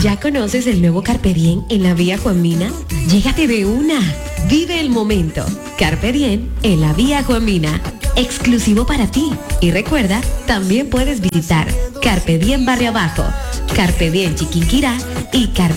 ¿Ya conoces el nuevo Carpe Diem en la Vía Juan Mina? Llégate de una. Vive el momento. Carpe Diem en la Vía Juan Mina. Exclusivo para ti. Y recuerda, también puedes visitar Carpe Diem Barrio Abajo, Carpe Diem Chiquinquirá y Carpe